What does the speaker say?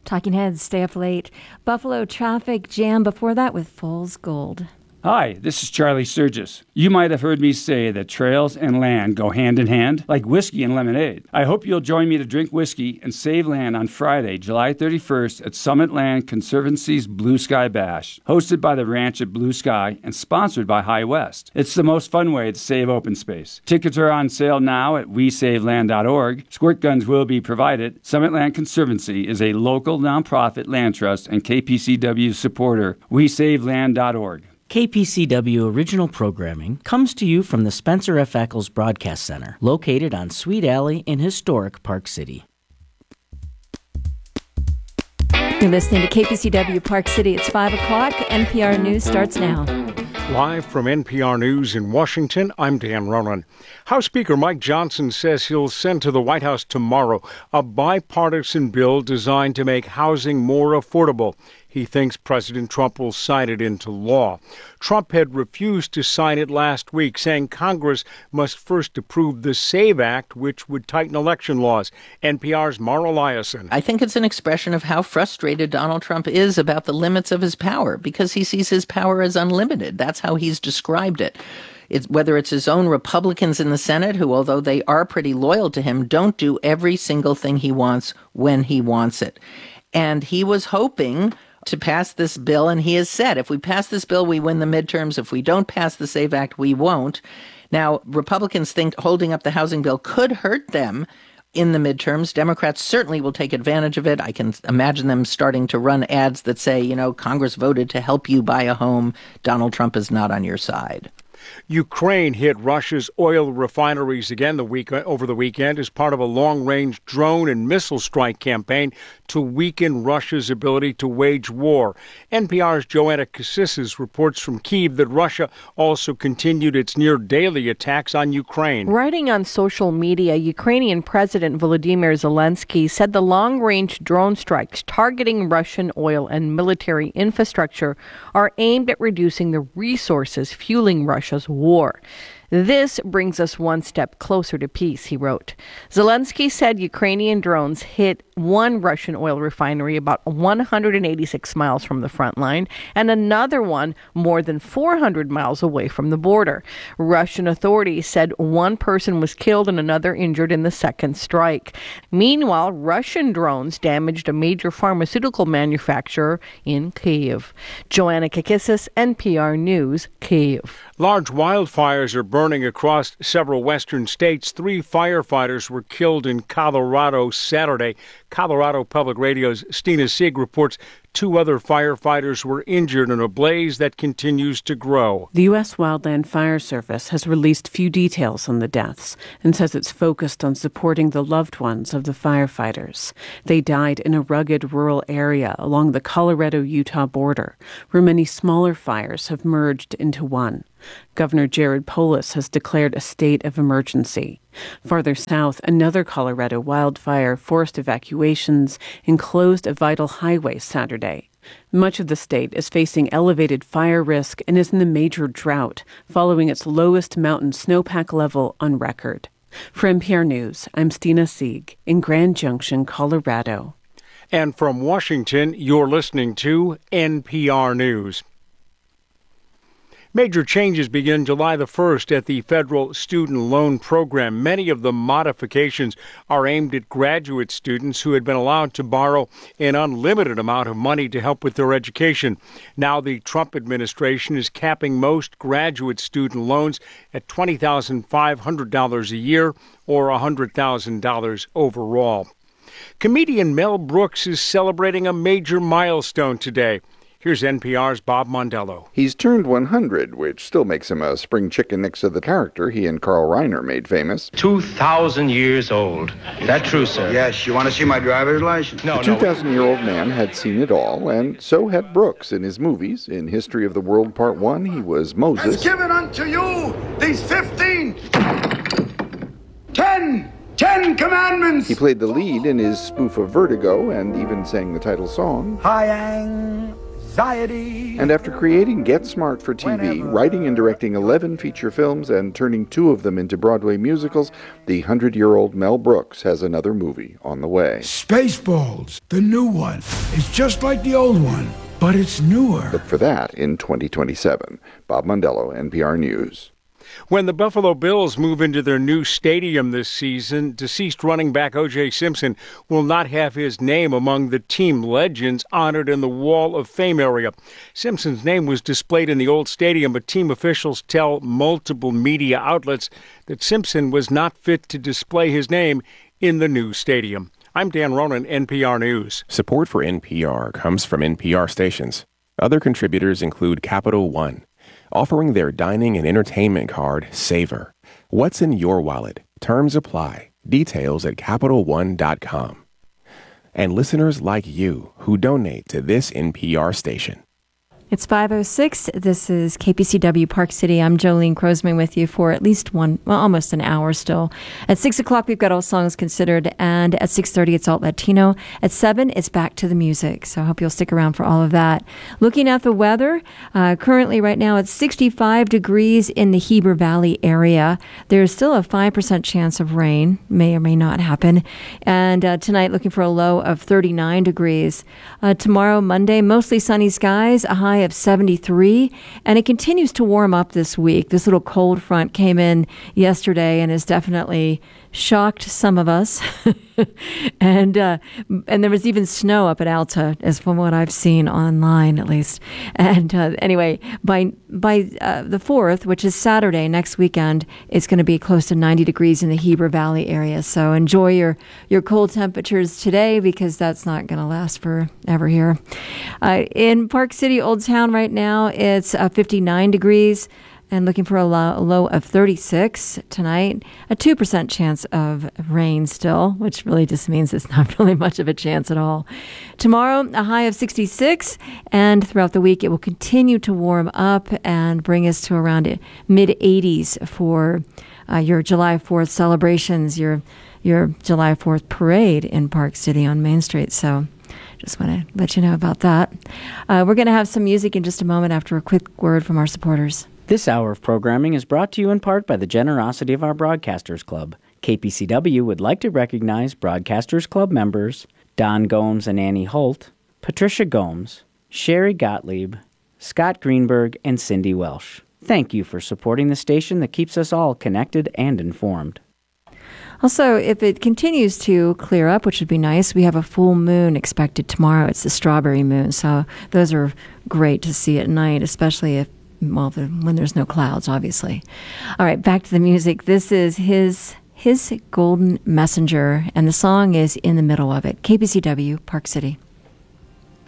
Talking Heads, stay up late. Buffalo Traffic Jam before that with Fool's Gold. Hi, this is Charlie Sturgis. You might have heard me say that trails and land go hand in hand, like whiskey and lemonade. I hope you'll join me to drink whiskey and save land on Friday, July 31st at Summit Land Conservancy's Blue Sky Bash, hosted by the ranch at Blue Sky and sponsored by High West. It's the most fun way to save open space. Tickets are on sale now at wesaveland.org. Squirt guns will be provided. Summit Land Conservancy is a local nonprofit land trust and KPCW supporter. wesaveland.org. KPCW original programming comes to you from the Spencer F. Ackles Broadcast Center, located on Sweet Alley in historic Park City. You're listening to KPCW Park City. It's 5 o'clock. NPR News starts now. Live from NPR News in Washington, I'm Dan Ronan. House Speaker Mike Johnson says he'll send to the White House tomorrow a bipartisan bill designed to make housing more affordable. He thinks President Trump will sign it into law. Trump had refused to sign it last week, saying Congress must first approve the SAVE Act, which would tighten election laws. NPR's Mara Liasson. I think it's an expression of how frustrated Donald Trump is about the limits of his power, because he sees his power as unlimited. That's how he's described it. Whether it's his own Republicans in the Senate, who, although they are pretty loyal to him, don't do every single thing he wants when he wants it. And he was hoping to pass this bill, and he has said, if we pass this bill, we win the midterms. If we don't pass the SAVE Act, we won't. Now, Republicans think holding up the housing bill could hurt them in the midterms. Democrats certainly will take advantage of it. I can imagine them starting to run ads that say, Congress voted to help you buy a home. Donald Trump is not on your side. Ukraine hit Russia's oil refineries again over the weekend as part of a long-range drone and missile strike campaign to weaken Russia's ability to wage war. NPR's Joanna Cassis reports from Kyiv that Russia also continued its near-daily attacks on Ukraine. Writing on social media, Ukrainian President Volodymyr Zelensky said the long-range drone strikes targeting Russian oil and military infrastructure are aimed at reducing the resources fueling Russia's war. This brings us one step closer to peace, he wrote. Zelensky said Ukrainian drones hit one Russian oil refinery about 186 miles from the front line and another one more than 400 miles away from the border. Russian authorities said one person was killed and another injured in the second strike. Meanwhile, Russian drones damaged a major pharmaceutical manufacturer in Kyiv. Joanna Kakissis, NPR News, Kyiv. Large wildfires are burning across several western states. 3 firefighters were killed in Colorado Saturday. Colorado Public Radio's Stina Sieg reports 2 other firefighters were injured in a blaze that continues to grow. The U.S. Wildland Fire Service has released few details on the deaths and says it's focused on supporting the loved ones of the firefighters. They died in a rugged rural area along the Colorado-Utah border, where many smaller fires have merged into one. Governor Jared Polis has declared a state of emergency. Farther south, another Colorado wildfire forced evacuations and closed a vital highway Saturday. Much of the state is facing elevated fire risk and is in a major drought, following its lowest mountain snowpack level on record. For NPR News, I'm Stina Sieg in Grand Junction, Colorado. And from Washington, you're listening to NPR News. Major changes begin July the 1st at the federal student loan program. Many of the modifications are aimed at graduate students who had been allowed to borrow an unlimited amount of money to help with their education. Now the Trump administration is capping most graduate student loans at $20,500 a year or $100,000 overall. Comedian Mel Brooks is celebrating a major milestone today. Here's NPR's Bob Mondello. He's turned 100, which still makes him a spring chicken next to the character he and Carl Reiner made famous. 2,000 years old. Is that true, sir? Yes. You want to see my driver's license? The 2,000-year-old man had seen it all, and so had Brooks in his movies. In History of the World Part 1, he was Moses. Has given unto you these 10 commandments. He played the lead in his spoof of Vertigo and even sang the title song. Hi-yang. anxiety. And after creating Get Smart for TV, writing and directing 11 feature films, and turning 2 of them into Broadway musicals, the 100-year-old Mel Brooks has another movie on the way. Spaceballs, the new one, is just like the old one, but it's newer. Look for that in 2027. Bob Mondello, NPR News. When the Buffalo Bills move into their new stadium this season, deceased running back O.J. Simpson will not have his name among the team legends honored in the Wall of Fame area. Simpson's name was displayed in the old stadium, but team officials tell multiple media outlets that Simpson was not fit to display his name in the new stadium. I'm Dan Ronan, NPR News. Support for NPR comes from NPR stations. Other contributors include Capital One, offering their dining and entertainment card, Savor. What's in your wallet? Terms apply. Details at CapitalOne.com. And listeners like you who donate to this NPR station. It's 5:06. This is KPCW Park City. I'm Jolene Crosman with you for at least almost an hour still. At 6 o'clock, we've got All Songs Considered, and at 6:30, it's Alt Latino. At 7, it's Back to the Music. So I hope you'll stick around for all of that. Looking at the weather, currently right now it's 65 degrees in the Heber Valley area. There's still a 5% chance of rain, may or may not happen. And tonight, looking for a low of 39 degrees. Tomorrow, Monday, mostly sunny skies, a high of 73, and it continues to warm up this week. This little cold front came in yesterday and has definitely shocked some of us. and there was even snow up at Alta, as from what I've seen online, at least. And anyway, by the 4th, which is Saturday next weekend, it's going to be close to 90 degrees in the Heber Valley area. So enjoy your cold temperatures today, because that's not going to last forever here. In Park City, Old Town right now, it's 59 degrees. And looking for a low of 36 tonight. A 2% chance of rain still, which really just means it's not really much of a chance at all. Tomorrow, a high of 66, and throughout the week, it will continue to warm up and bring us to around mid-80s for your July 4th celebrations, your July 4th parade in Park City on Main Street. So just want to let you know about that. We're going to have some music in just a moment after a quick word from our supporters. This hour of programming is brought to you in part by the generosity of our Broadcasters Club. KPCW would like to recognize Broadcasters Club members Don Gomes and Annie Holt, Patricia Gomes, Sherry Gottlieb, Scott Greenberg, and Cindy Welsh. Thank you for supporting the station that keeps us all connected and informed. Also, if it continues to clear up, which would be nice, we have a full moon expected tomorrow. It's the strawberry moon, so those are great to see at night, especially when there's no clouds, obviously. All right, back to the music. This is his Golden Messenger, and the song is in the middle of it. KPCW, Park City.